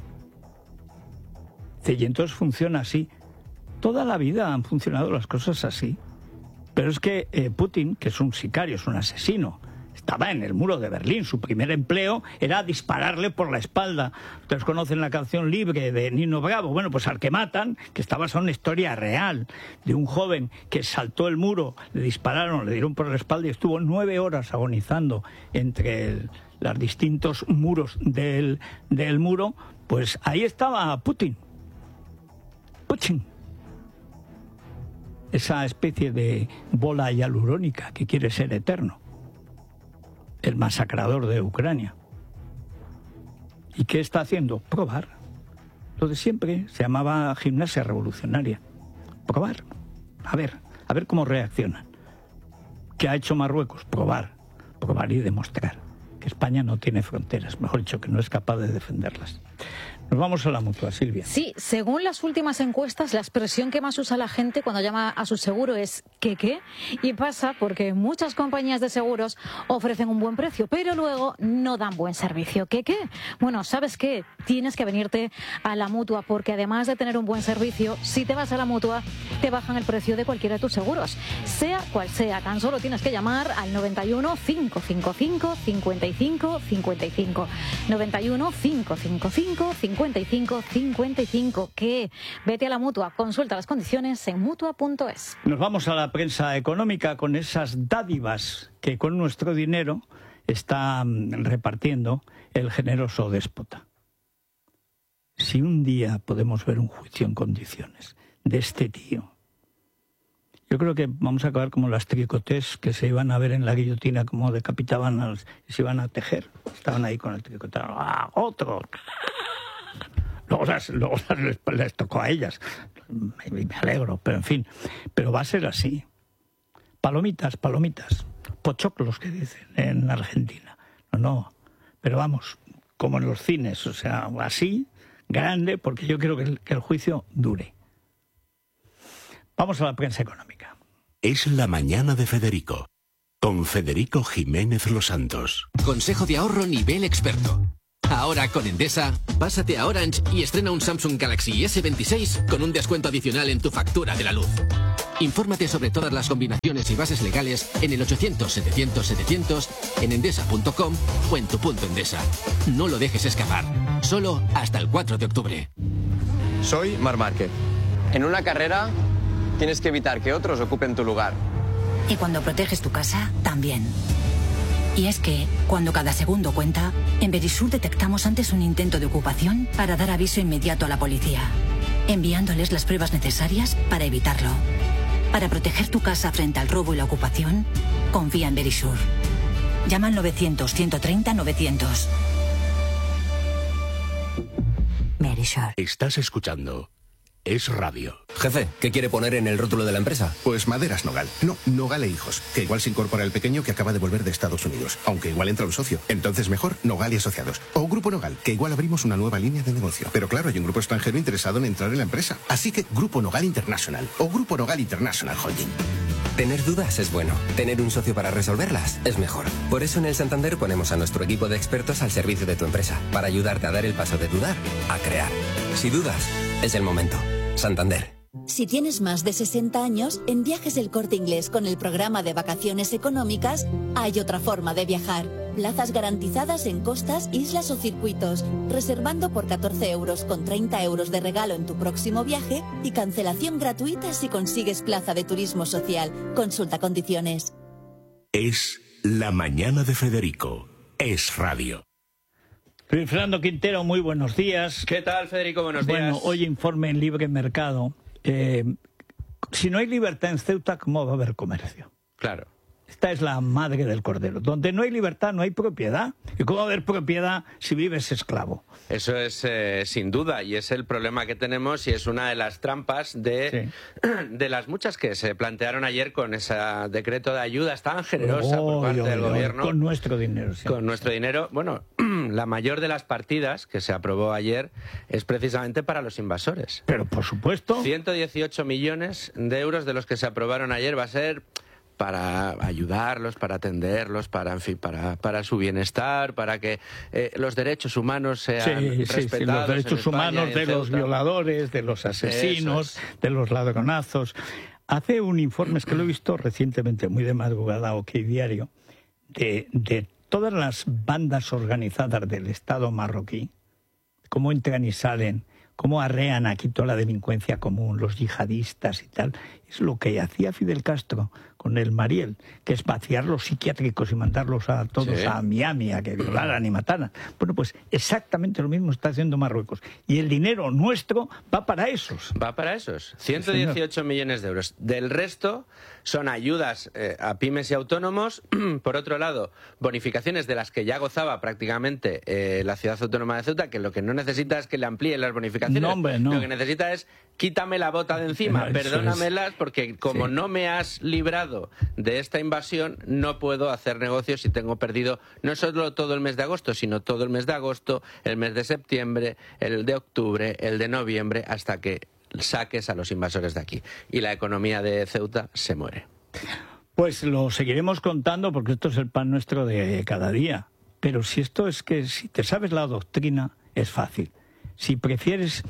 [SPEAKER 1] Dice, y entonces funciona así. Toda la vida han funcionado las cosas así. Pero es que eh, Putin, que es un sicario, es un asesino, estaba en el muro de Berlín. Su primer empleo era dispararle por la espalda. Ustedes conocen la canción Libre de Nino Bravo. Bueno, pues al que matan, que está basada en una historia real de un joven que saltó el muro, le dispararon, le dieron por la espalda y estuvo nueve horas agonizando entre el, los distintos muros del, del muro. Pues ahí estaba Putin. Putin. Esa especie de bola hialurónica que quiere ser eterno. El masacrador de Ucrania. ¿Y qué está haciendo? Probar. Lo de siempre, se llamaba gimnasia revolucionaria. Probar. A ver, a ver cómo reaccionan. ¿Qué ha hecho Marruecos? Probar. Probar y demostrar que España no tiene fronteras. Mejor dicho, que no es capaz de defenderlas. Nos vamos a la Mutua, Silvia.
[SPEAKER 2] Sí, según las últimas encuestas, la expresión que más usa la gente cuando llama a su seguro es ¿qué qué? Y pasa porque muchas compañías de seguros ofrecen un buen precio, pero luego no dan buen servicio. ¿Qué qué? Bueno, ¿sabes qué? Tienes que venirte a la Mutua, porque además de tener un buen servicio, si te vas a la Mutua, te bajan el precio de cualquiera de tus seguros. Sea cual sea, tan solo tienes que llamar al noventa y uno, cinco cinco cinco, cincuenta y cinco cincuenta y cinco. noventa y uno, cinco cinco cinco, cincuenta y cinco cincuenta y cinco. ¿Qué? Vete a la Mutua, consulta las condiciones en mutua punto es.
[SPEAKER 1] Nos vamos a la prensa económica con esas dádivas que con nuestro dinero está repartiendo el generoso déspota. si un día podemos ver un juicio en condiciones de este tío, yo creo que vamos a acabar como las tricotés que se iban a ver en la guillotina, como decapitaban a los, y se iban a tejer. Estaban ahí con el tricote. ¡Ah, otro! Luego, las, luego les, les tocó a ellas. Me, me alegro, pero en fin. Pero va a ser así. Palomitas, palomitas. Pochoclos, que dicen en Argentina. No, no. Pero vamos, como en los cines. O sea, así, grande, porque yo quiero que el, que el juicio dure. Vamos a la prensa económica.
[SPEAKER 10] Es la mañana de Federico, con Federico Jiménez Los Santos.
[SPEAKER 8] Consejo de ahorro nivel experto. Ahora con Endesa, pásate a Orange y estrena un Samsung Galaxy ese veintiséis con un descuento adicional en tu factura de la luz. Infórmate sobre todas las combinaciones y bases legales en el ochocientos, setecientos, setecientos, en endesa punto com o en tu punto Endesa. No lo dejes escapar. Solo hasta el cuatro de octubre.
[SPEAKER 9] Soy Marc Márquez. En una carrera tienes que evitar que otros ocupen tu lugar.
[SPEAKER 11] Y cuando proteges tu casa, también. Y es que, cuando cada segundo cuenta, en Verisur detectamos antes un intento de ocupación para dar aviso inmediato a la policía, enviándoles las pruebas necesarias para evitarlo. Para proteger tu casa frente al robo y la ocupación, confía en Verisur. Llama al novecientos, ciento treinta, novecientos. Verisur.
[SPEAKER 10] Estás escuchando Es Radio.
[SPEAKER 12] Jefe, ¿qué quiere poner en el rótulo de la empresa?
[SPEAKER 15] Pues Maderas Nogal. No, Nogal e Hijos. Que igual se incorpora el pequeño que acaba de volver de Estados Unidos. Aunque igual entra un socio. Entonces mejor Nogal y Asociados. O Grupo Nogal, que igual abrimos una nueva línea de negocio. Pero claro, hay un grupo extranjero interesado en entrar en la empresa. Así que Grupo Nogal International. O Grupo Nogal International Holding.
[SPEAKER 12] Tener dudas es bueno. Tener un socio para resolverlas es mejor. Por eso en el Santander ponemos a nuestro equipo de expertos al servicio de tu empresa. Para ayudarte a dar el paso de dudar a crear. Si dudas, es el momento. Santander.
[SPEAKER 26] Si tienes más de sesenta años, en Viajes El Corte Inglés con el programa de vacaciones económicas, hay otra forma de viajar. Plazas garantizadas en costas, islas o circuitos, reservando por catorce euros con treinta euros de regalo en tu próximo viaje y cancelación gratuita si consigues plaza de turismo social. Consulta condiciones.
[SPEAKER 10] Es la mañana de Federico. Es Radio.
[SPEAKER 1] Luis Fernando Quintero, muy buenos días.
[SPEAKER 27] ¿Qué tal, Federico? Buenos días.
[SPEAKER 1] Bueno, hoy informe en Libre Mercado. Eh, si no hay libertad en Ceuta, ¿cómo va a haber comercio?
[SPEAKER 27] Claro.
[SPEAKER 1] Esta es la madre del cordero. Donde no hay libertad, no hay propiedad. ¿Y cómo va a haber propiedad si vives esclavo?
[SPEAKER 27] Eso es eh, sin duda, y es el problema que tenemos y es una de las trampas de, sí. de las muchas que se plantearon ayer con ese decreto de ayudas tan generosa oh, por parte yo, del yo, gobierno.
[SPEAKER 1] Con nuestro dinero. Sí.
[SPEAKER 27] Con nuestro dinero. Bueno, la mayor de las partidas que se aprobó ayer es precisamente para los invasores.
[SPEAKER 1] Pero por supuesto.
[SPEAKER 27] ciento dieciocho millones de euros de los que se aprobaron ayer va a ser para ayudarlos, para atenderlos, para, en fin, para, para su bienestar, para que eh, los derechos humanos sean
[SPEAKER 1] sí,
[SPEAKER 27] respetados.
[SPEAKER 1] Sí, sí, los derechos humanos de los violadores, de los asesinos, es. de los ladronazos. Hace un informe, es que lo he visto recientemente, muy de madrugada, OK Diario, de, de todas las bandas organizadas del Estado marroquí, cómo entran y salen, cómo arrean aquí toda la delincuencia común, los yihadistas y tal. Es lo que hacía Fidel Castro con el Mariel, que es vaciar los psiquiátricos y mandarlos a todos sí. a Miami, a que violaran y mataran. Bueno, pues exactamente lo mismo está haciendo Marruecos. Y el dinero nuestro va para esos.
[SPEAKER 27] Va para esos. ciento dieciocho sí, millones de euros. Del resto son ayudas eh, a pymes y autónomos. Por otro lado, bonificaciones de las que ya gozaba prácticamente eh, la ciudad autónoma de Ceuta, que lo que no necesita es que le amplíen las bonificaciones.
[SPEAKER 1] No, hombre, no.
[SPEAKER 27] Lo que necesita es quítame la bota de encima, no, perdónamelas, porque como sí. no me has librado de esta invasión, no puedo hacer negocios y tengo perdido no solo todo el mes de agosto, sino todo el mes de agosto, el mes de septiembre, el de octubre, el de noviembre, hasta que saques a los invasores de aquí. Y la economía de Ceuta se muere.
[SPEAKER 1] Pues lo seguiremos contando porque esto es el pan nuestro de cada día. Pero si esto es que, si te sabes la doctrina, es fácil. Si prefieres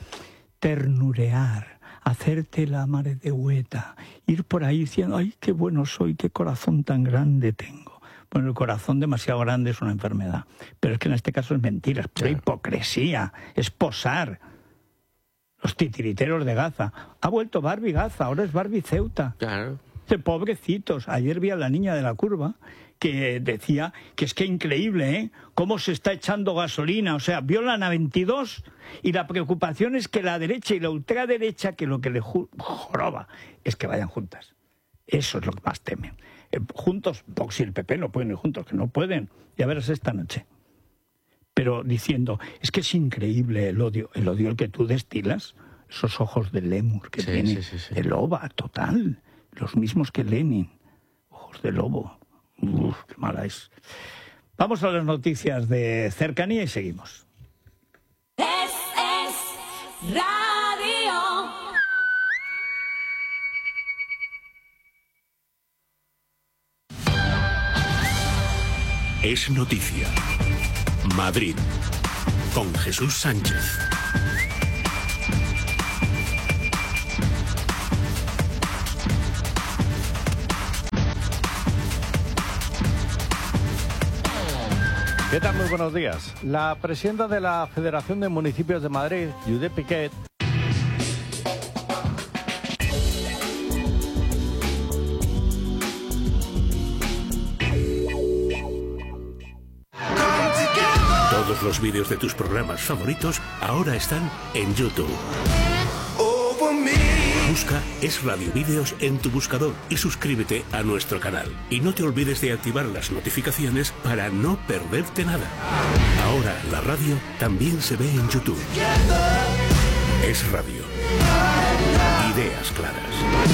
[SPEAKER 1] ternurear, hacerte la madre de hueta, ir por ahí diciendo, ay, qué bueno soy, qué corazón tan grande tengo. Bueno, el corazón demasiado grande es una enfermedad, pero es que en este caso es mentira, es pura hipocresía, es posar. Los titiriteros de Gaza. Ha vuelto Barbie Gaza, ahora es Barbie Ceuta.
[SPEAKER 27] Claro.
[SPEAKER 1] De pobrecitos. Ayer vi a la niña de la curva que decía que es que increíble, ¿eh? Cómo se está echando gasolina, o sea, violan a veintidós y la preocupación es que la derecha y la ultraderecha, que lo que le joroba es que vayan juntas. Eso es lo que más temen. Eh, juntos, Vox y el P P no pueden ir juntos, que no pueden. Ya verás esta noche. Pero diciendo, es que es increíble el odio, el odio el que tú destilas, esos ojos de lémur que
[SPEAKER 27] sí,
[SPEAKER 1] tiene,
[SPEAKER 27] sí, sí, sí.
[SPEAKER 1] de loba, total, los mismos que Lenin, ojos de lobo. Uf, qué mala es. Vamos a las noticias de cercanía y seguimos.
[SPEAKER 3] Es, es radio.
[SPEAKER 10] Es noticia. Madrid, con Jesús Sánchez.
[SPEAKER 7] ¿Qué tal? Muy buenos días. La presidenta de la Federación de Municipios de Madrid, Judith Piquet,
[SPEAKER 10] Todos los vídeos de tus programas favoritos ahora están en YouTube. Busca Es Radio Vídeos en tu buscador y suscríbete a nuestro canal. Y no te olvides de activar las notificaciones para no perderte nada. Ahora la radio también se ve en YouTube. Es Radio. Ideas claras.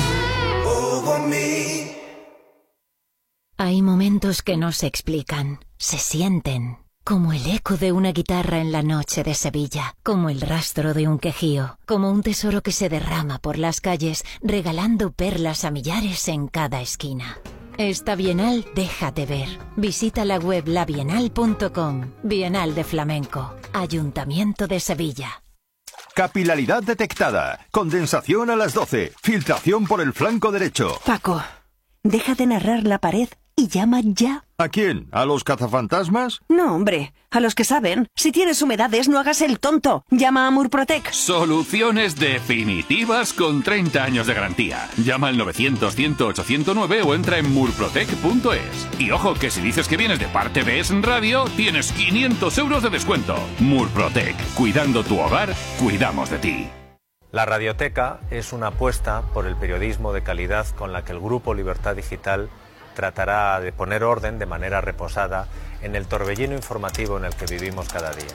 [SPEAKER 22] Hay momentos que no se explican, se sienten. Como el eco de una guitarra en la noche de Sevilla, como el rastro de un quejío, como un tesoro que se derrama por las calles, regalando perlas a millares en cada esquina. Esta Bienal déjate ver. Visita la web la bienal punto com. Bienal de Flamenco. Ayuntamiento de Sevilla.
[SPEAKER 16] Capilaridad detectada. Condensación a las doce. Filtración por el flanco derecho.
[SPEAKER 17] Paco, deja de narrar la pared y llama ya.
[SPEAKER 16] ¿A quién? ¿A los cazafantasmas?
[SPEAKER 17] No, hombre, a los que saben. Si tienes humedades, no hagas el tonto. Llama a Murprotec.
[SPEAKER 18] Soluciones definitivas con treinta años de garantía. Llama al novecientos, cien, ocho cero nueve o entra en murprotec punto es. Y ojo, que si dices que vienes de parte de Es Radio, tienes quinientos euros de descuento. Murprotec. Cuidando tu hogar, cuidamos de ti.
[SPEAKER 19] La Radioteca es una apuesta por el periodismo de calidad con la que el Grupo Libertad Digital tratará de poner orden de manera reposada en el torbellino informativo en el que vivimos cada día.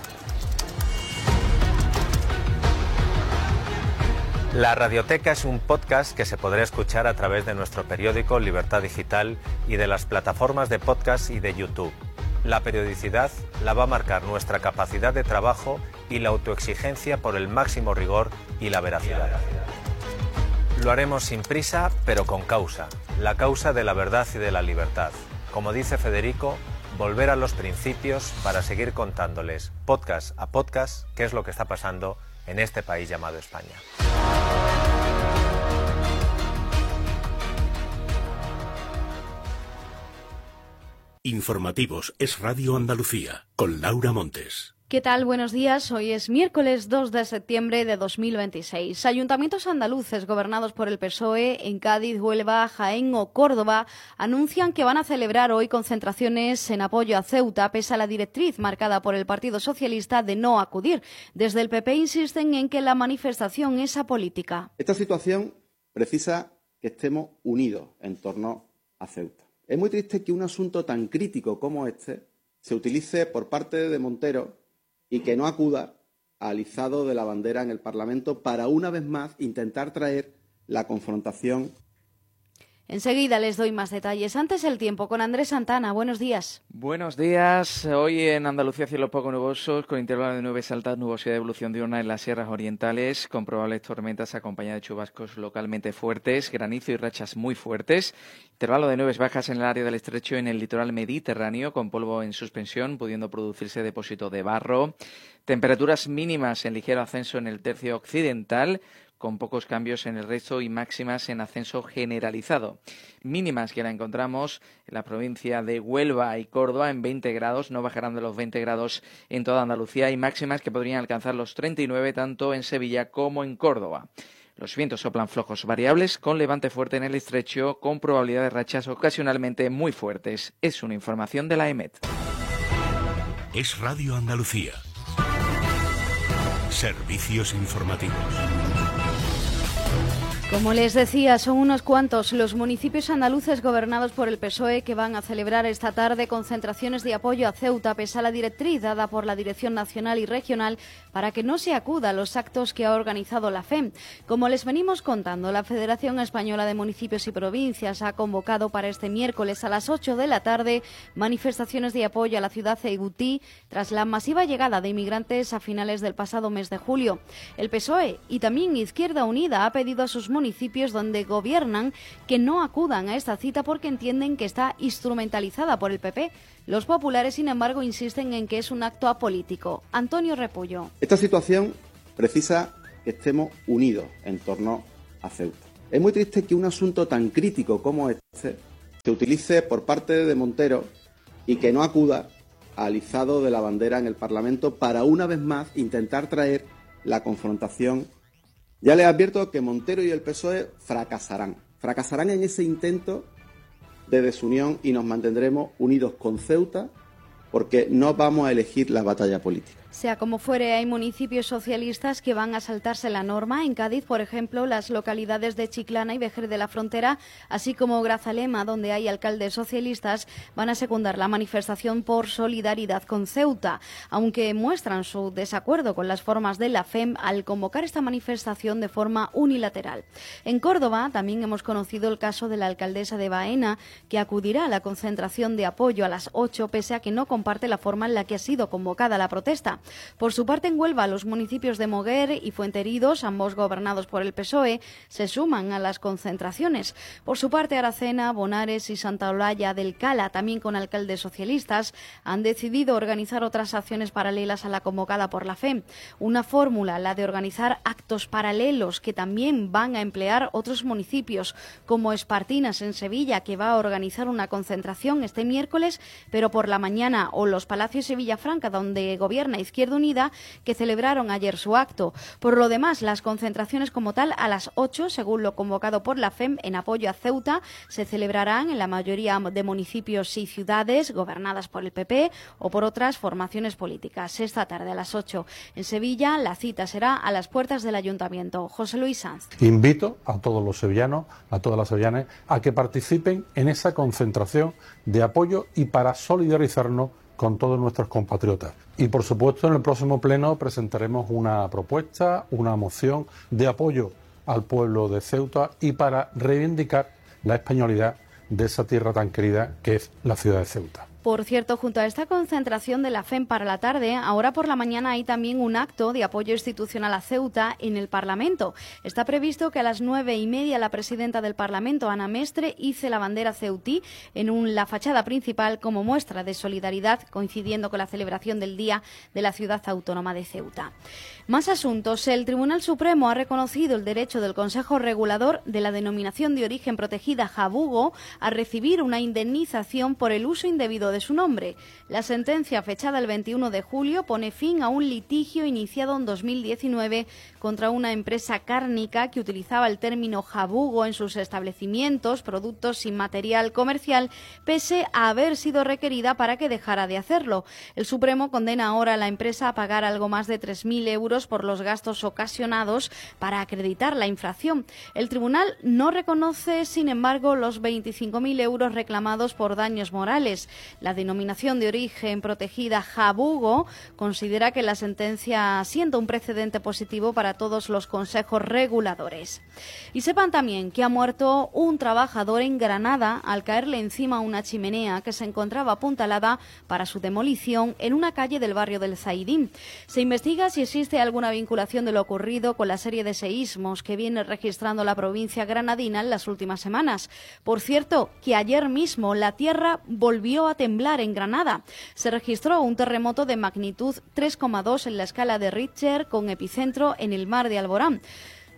[SPEAKER 19] La Radioteca es un podcast que se podrá escuchar a través de nuestro periódico Libertad Digital y de las plataformas de podcast y de YouTube. La periodicidad la va a marcar nuestra capacidad de trabajo y la autoexigencia por el máximo rigor y la veracidad. Lo haremos sin prisa, pero con causa. La causa de la verdad y de la libertad. Como dice Federico, volver a los principios para seguir contándoles, podcast a podcast, qué es lo que está pasando en este país llamado España.
[SPEAKER 10] Informativos Es Radio Andalucía, con Laura Montes.
[SPEAKER 14] ¿Qué tal? Buenos días. Hoy es miércoles dos de septiembre de dos mil veintiséis. Ayuntamientos andaluces gobernados por el P S O E en Cádiz, Huelva, Jaén o Córdoba anuncian que van a celebrar hoy concentraciones en apoyo a Ceuta, pese a la directriz marcada por el Partido Socialista de no acudir. Desde el P P insisten en que la manifestación es apolítica.
[SPEAKER 20] Esta situación precisa que estemos unidos en torno a Ceuta. Es muy triste que un asunto tan crítico como este se utilice por parte de Montero y que no acuda al izado de la bandera en el Parlamento para, una vez más, intentar traer la confrontación.
[SPEAKER 14] Enseguida les doy más detalles. Antes el tiempo con Andrés Santana. Buenos días.
[SPEAKER 21] Buenos días. Hoy en Andalucía cielos poco nubosos, con intervalos de nubes altas, nubosidad de evolución diurna en las sierras orientales, con probables tormentas acompañadas de chubascos localmente fuertes, granizo y rachas muy fuertes. Intervalo de nubes bajas en el área del estrecho y en el litoral mediterráneo, con polvo en suspensión, pudiendo producirse depósito de barro. Temperaturas mínimas en ligero ascenso en el tercio occidental, con pocos cambios en el resto y máximas en ascenso generalizado. Mínimas que la encontramos en la provincia de Huelva y Córdoba en veinte grados, no bajarán de los veinte grados en toda Andalucía, y máximas que podrían alcanzar los treinta y nueve tanto en Sevilla como en Córdoba. Los vientos soplan flojos variables con levante fuerte en el estrecho, con probabilidad de rachas ocasionalmente muy fuertes. Es una información de la E M E T.
[SPEAKER 4] Es Radio Andalucía. Servicios informativos.
[SPEAKER 14] Como les decía, son unos cuantos los municipios andaluces gobernados por el P S O E que van a celebrar esta tarde concentraciones de apoyo a Ceuta, pese a la directriz dada por la Dirección Nacional y Regional para que no se acuda a los actos que ha organizado la F E M. Como les venimos contando, la Federación Española de Municipios y Provincias ha convocado para este miércoles a las ocho de la tarde manifestaciones de apoyo a la ciudad ceutí tras la masiva llegada de inmigrantes a finales del pasado mes de julio. El P S O E y también Izquierda Unida ha pedido a sus municipios donde gobiernan que no acudan a esta cita porque entienden que está instrumentalizada por el P P. Los populares, sin embargo, insisten en que es un acto apolítico. Antonio Repullo.
[SPEAKER 20] Esta situación precisa que estemos unidos en torno a Ceuta. Es muy triste que un asunto tan crítico como este se utilice por parte de Montero y que no acuda al izado de la bandera en el Parlamento para una vez más intentar traer la confrontación. Ya les advierto que Montero y el P S O E fracasarán. Fracasarán en ese intento de desunión y nos mantendremos unidos con Ceuta porque no vamos a elegir la batalla política.
[SPEAKER 14] Sea como fuere, hay municipios socialistas que van a saltarse la norma. En Cádiz, por ejemplo, las localidades de Chiclana y Vejer de la Frontera, así como Grazalema, donde hay alcaldes socialistas, van a secundar la manifestación por solidaridad con Ceuta, aunque muestran su desacuerdo con las formas de la F E M al convocar esta manifestación de forma unilateral. En Córdoba también hemos conocido el caso de la alcaldesa de Baena, que acudirá a la concentración de apoyo a las ocho, pese a que no comparte la forma en la que ha sido convocada la protesta. Por su parte, en Huelva, los municipios de Moguer y Fuenteridos, ambos gobernados por el P S O E, se suman a las concentraciones. Por su parte, Aracena, Bonares y Santa Olalla del Cala, también con alcaldes socialistas, han decidido organizar otras acciones paralelas a la convocada por la F E M. Una fórmula, la de organizar actos paralelos que también van a emplear otros municipios, como Espartinas en Sevilla, que va a organizar una concentración este miércoles, pero por la mañana, o los Palacios de Villafranca, donde gobierna Izquierda Unida, que celebraron ayer su acto. Por lo demás, las concentraciones como tal a las ocho, según lo convocado por la F E M en apoyo a Ceuta, se celebrarán en la mayoría de municipios y ciudades gobernadas por el P P o por otras formaciones políticas. Esta tarde a las ocho en Sevilla, la cita será a las puertas del Ayuntamiento. José Luis Sanz.
[SPEAKER 5] Invito a todos los sevillanos, a todas las sevillanas, a que participen en esa concentración de apoyo y para solidarizarnos con todos nuestros compatriotas. Y por supuesto en el próximo pleno presentaremos una propuesta, una moción de apoyo al pueblo de Ceuta y para reivindicar la españolidad de esa tierra tan querida que es la ciudad de Ceuta.
[SPEAKER 14] Por cierto, junto a esta concentración de la F E M para la tarde, ahora por la mañana hay también un acto de apoyo institucional a Ceuta en el Parlamento. Está previsto que a las nueve y media la presidenta del Parlamento, Ana Mestre, hice la bandera ceutí en un, la fachada principal como muestra de solidaridad, coincidiendo con la celebración del Día de la Ciudad Autónoma de Ceuta. Más asuntos. El Tribunal Supremo ha reconocido el derecho del Consejo Regulador de la Denominación de Origen Protegida Jabugo a recibir una indemnización por el uso indebido de su nombre. La sentencia, fechada el veintiuno de julio, pone fin a un litigio iniciado en dos mil diecinueve contra una empresa cárnica que utilizaba el término jabugo en sus establecimientos, productos sin material comercial, pese a haber sido requerida para que dejara de hacerlo. El Supremo condena ahora a la empresa a pagar algo más de tres mil euros por los gastos ocasionados para acreditar la infracción. El tribunal no reconoce, sin embargo, los veinticinco mil euros reclamados por daños morales. La denominación de origen protegida jabugo considera que la sentencia sienta un precedente positivo para todos los consejos reguladores. Y sepan también que ha muerto un trabajador en Granada al caerle encima una chimenea que se encontraba apuntalada para su demolición en una calle del barrio del Zaidín. Se investiga si existe alguna vinculación de lo ocurrido con la serie de seísmos que viene registrando la provincia granadina en las últimas semanas. Por cierto, que ayer mismo la tierra volvió a temblar en Granada. Se registró un terremoto de magnitud tres coma dos en la escala de Richter con epicentro en el mar de Alborán.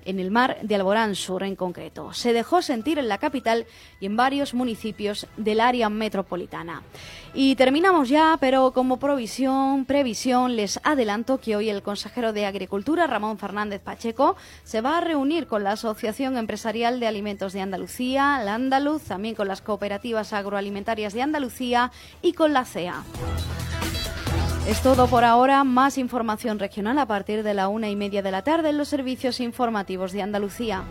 [SPEAKER 14] en el mar de Alborán Sur en concreto. Se dejó sentir en la capital y en varios municipios del área metropolitana. Y terminamos ya, pero como provisión, previsión, les adelanto que hoy el consejero de Agricultura, Ramón Fernández Pacheco, se va a reunir con la Asociación Empresarial de Alimentos de Andalucía, la Andaluz, también con las cooperativas agroalimentarias de Andalucía y con la C E A. Es todo por ahora. Más información regional a partir de la una y media de la tarde en los servicios informativos de Andalucía.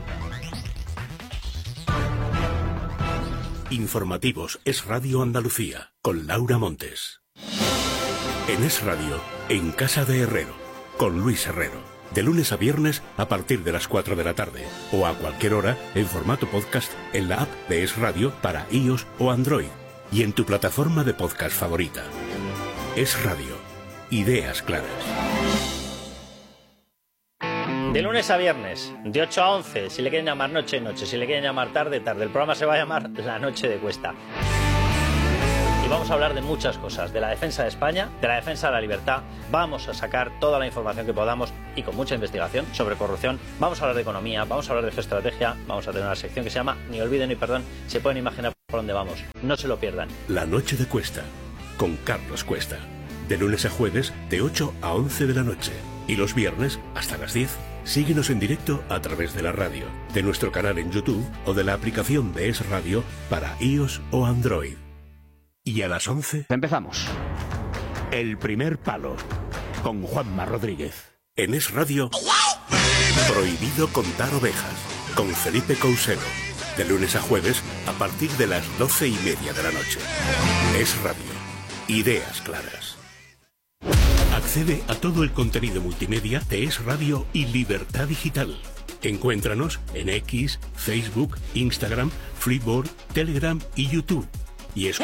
[SPEAKER 4] Informativos Es Radio Andalucía, con Laura Montes. En Es Radio, en Casa de Herrero, con Luis Herrero. De lunes a viernes a partir de las cuatro de la tarde. O a cualquier hora en formato podcast en la app de Es Radio para iOS o Android. Y en tu plataforma de podcast favorita. Es Radio. Ideas claras.
[SPEAKER 2] De lunes a viernes, de ocho a once, si le quieren llamar noche, noche, si le quieren llamar tarde, tarde. El programa se va a llamar La Noche de Cuesta. Y vamos a hablar de muchas cosas, de la defensa de España, de la defensa de la libertad. Vamos a sacar toda la información que podamos y con mucha investigación sobre corrupción. Vamos a hablar de economía, vamos a hablar de geoestrategia, vamos a tener una sección que se llama Ni olviden ni perdón. Se pueden imaginar por dónde vamos. No se lo pierdan.
[SPEAKER 4] La Noche de Cuesta, con Carlos Cuesta. De lunes a jueves, de ocho a once de la noche. Y los viernes, hasta las diez. Síguenos en directo a través de la radio, de nuestro canal en YouTube o de la aplicación de Es Radio para iOS o Android. Y a las once...
[SPEAKER 6] Empezamos.
[SPEAKER 4] El primer palo, con Juanma Rodríguez. En Es Radio, Prohibido contar ovejas, con Felipe Couselo. De lunes a jueves, a partir de las doce y media de la noche. Es Radio. Ideas claras. Accede a todo el contenido multimedia de Es Radio y Libertad Digital. Encuéntranos en X, Facebook, Instagram, Flipboard, Telegram y YouTube. Y